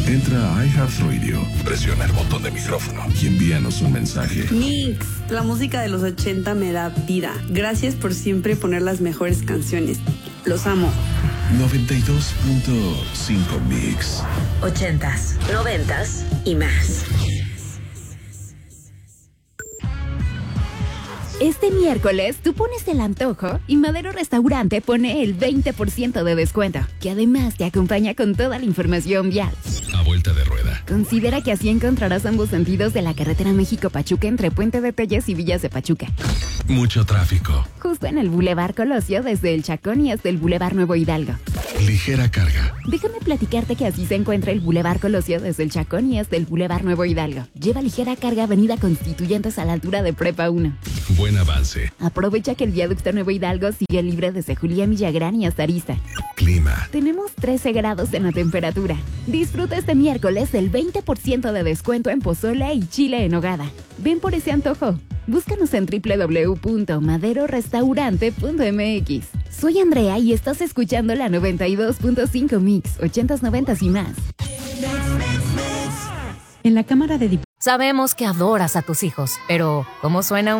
Entra a iHeartRadio, presiona el botón de micrófono y envíanos un mensaje. Mix, la música de los 80 me da vida. Gracias por siempre poner las mejores canciones. Los amo. 92.5 Mix. 80s, 90s y más. Este miércoles tú pones el antojo y Madero Restaurante pone el 20% de descuento, que además te acompaña con toda la información vial. A vuelta de rueda. Considera que así encontrarás ambos sentidos de la carretera México-Pachuca entre Puente de Telles y Villas de Pachuca. Mucho tráfico. Justo en el Boulevard Colosio, desde el Chacón y hasta el Boulevard Nuevo Hidalgo. Ligera carga. Déjame platicarte que así se encuentra el Boulevard Colosio desde el Chacón y hasta el Boulevard Nuevo Hidalgo. Lleva ligera carga Avenida Constituyentes a la altura de Prepa 1. Buen avance. Aprovecha que el viaducto Nuevo Hidalgo sigue libre desde Julián Villagrán y hasta Arista. Clima. Tenemos 13 grados en la temperatura. Disfruta este miércoles del 20% de descuento en pozole y chile en nogada. Ven por ese antojo. Búscanos en www.maderorestaurante.mx. Soy Andrea y estás escuchando la 92.5 Mix, 80s, 90s y más. En la Cámara de Diputados. Sabemos que adoras a tus hijos, pero ¿cómo suena un